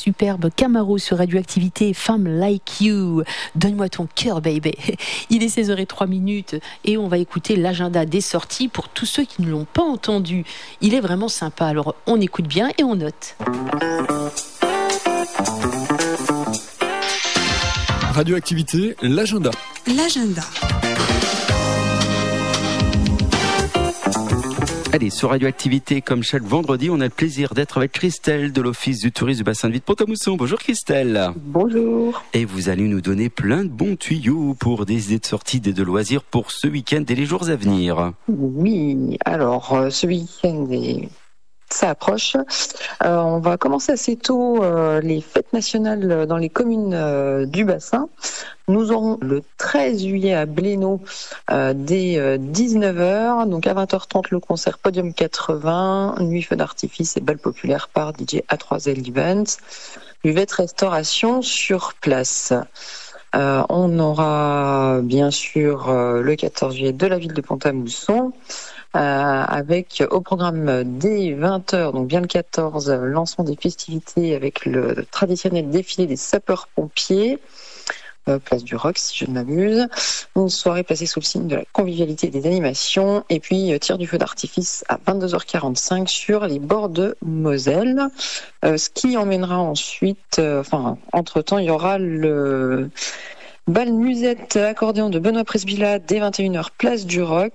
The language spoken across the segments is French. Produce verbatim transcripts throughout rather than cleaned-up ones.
superbe Camaro sur Radioactivité, Femme Like You. Donne-moi ton cœur, baby. Il est seize heures zéro trois minutes et on va écouter l'agenda des sorties pour tous ceux qui ne l'ont pas entendu. Il est vraiment sympa, alors on écoute bien et on note. Radioactivité, l'agenda. L'agenda. Allez, sur Radioactivité, comme chaque vendredi, on a le plaisir d'être avec Christelle de l'Office du tourisme du bassin de vie de Pont-à-Mousson. Bonjour Christelle. Bonjour. Et vous allez nous donner plein de bons tuyaux pour des idées de sortie et de loisirs pour ce week-end et les jours à venir. Oui, alors ce week-end est... ça approche. Euh, on va commencer assez tôt euh, les fêtes nationales dans les communes euh, du bassin. Nous aurons le treize juillet à Blénaud euh, dès euh, dix-neuf heures. Donc à vingt heures trente, le concert Podium quatre-vingts, nuit feu d'artifice et bal populaire par D J A trois L Events. Buvette restauration sur place. Euh, on aura bien sûr euh, le quatorze juillet de la ville de Pont-à-Mousson. Euh, avec au programme dès vingt heures, donc bien le quatorze, lancement des festivités avec le traditionnel défilé des sapeurs-pompiers, euh, place du Roc si je ne m'abuse, une soirée placée sous le signe de la convivialité et des animations, et puis euh, tir du feu d'artifice à vingt-deux heures quarante-cinq sur les bords de Moselle, euh, ce qui emmènera ensuite, euh, enfin entre-temps il y aura le bal musette accordéon de Benoît Presbilla dès vingt et une heures place du Roc.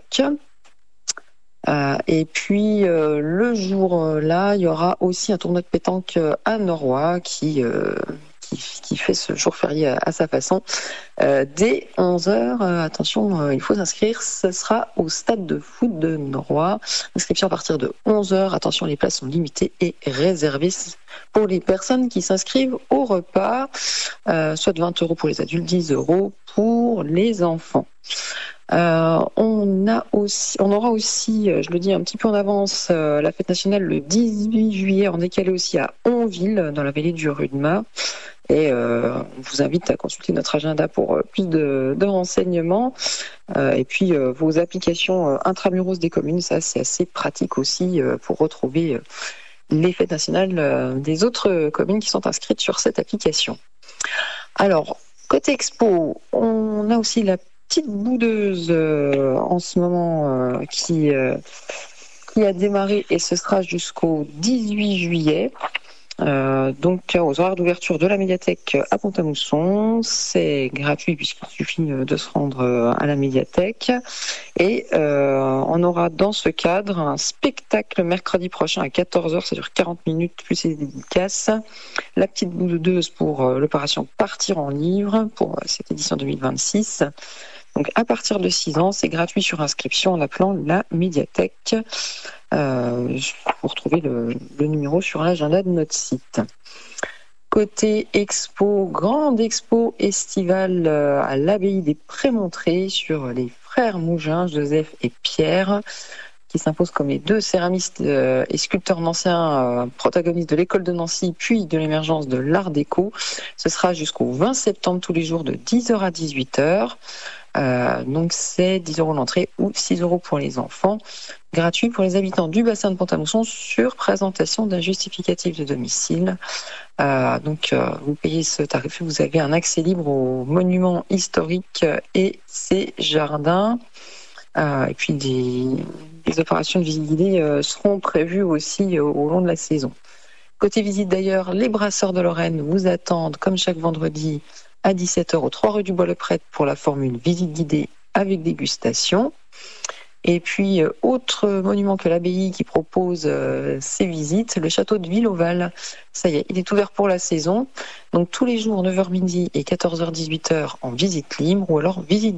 Euh, et puis euh, le jour-là, il y aura aussi un tournoi de pétanque à Noroy qui, euh, qui, qui fait ce jour férié à, à sa façon. Euh, dès onze heures, euh, attention, euh, il faut s'inscrire, ce sera au stade de foot de Noroy. Inscription à partir de onze heures, attention, les places sont limitées et réservées pour les personnes qui s'inscrivent au repas, euh, soit vingt euros pour les adultes, dix euros pour les enfants. Euh, on a aussi, on aura aussi, je le dis un petit peu en avance, euh, la fête nationale le dix-huit juillet en décalé aussi à Onville, dans la vallée du Rudema. Et euh, on vous invite à consulter notre agenda pour euh, plus de, de renseignements. Euh, et puis euh, vos applications euh, intramuros des communes, ça c'est assez pratique aussi euh, pour retrouver euh, les fêtes nationales euh, des autres communes qui sont inscrites sur cette application. Alors, côté expo, on a aussi la petite boudeuse euh, en ce moment euh, qui, euh, qui a démarré et ce sera jusqu'au dix-huit juillet. Euh, donc aux horaires d'ouverture de la médiathèque à Pont-à-Mousson, c'est gratuit puisqu'il suffit de se rendre à la médiathèque et euh, on aura dans ce cadre un spectacle mercredi prochain à quatorze heures, ça dure quarante minutes plus les dédicaces, la petite boudeuse pour l'opération Partir en livre pour cette édition deux mille vingt-six. Donc à partir de six ans, c'est gratuit sur inscription en appelant la médiathèque. Euh, vous retrouvez le, le numéro sur l'agenda de notre site. Côté expo, grande expo estivale à l'abbaye des Prémontrés sur les frères Mougin, Joseph et Pierre, qui s'imposent comme les deux céramistes et sculpteurs nancéens protagonistes de l'école de Nancy puis de l'émergence de l'art déco. Ce sera jusqu'au vingt septembre tous les jours de dix heures à dix-huit heures. Euh, donc c'est dix euros l'entrée ou six euros pour les enfants, gratuit pour les habitants du bassin de Pont-à-Mousson sur présentation d'un justificatif de domicile. Euh, donc euh, vous payez ce tarif, vous avez un accès libre aux monuments historiques et ses jardins. Euh, et puis des, des opérations de visite guidée euh, seront prévues aussi euh, au long de la saison. Côté visite d'ailleurs, les brasseurs de Lorraine vous attendent comme chaque vendredi à dix-sept heures au trois rue du Bois-le-Prêtre pour la formule visite guidée avec dégustation. Et puis, euh, autre monument que l'abbaye qui propose euh, ces visites, le château de Villeauval. Ça y est, il est ouvert pour la saison. Donc tous les jours, neuf heures midi et quatorze heures dix-huit heures en visite libre ou alors visite